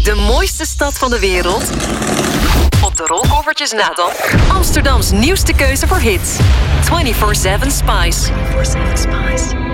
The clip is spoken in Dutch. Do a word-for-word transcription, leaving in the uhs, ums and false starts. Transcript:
de mooiste stad van de wereld? Op de rolkoffertjes na dan Amsterdams nieuwste keuze voor hits. vierentwintig zeven Spice. twenty-four seven Spice.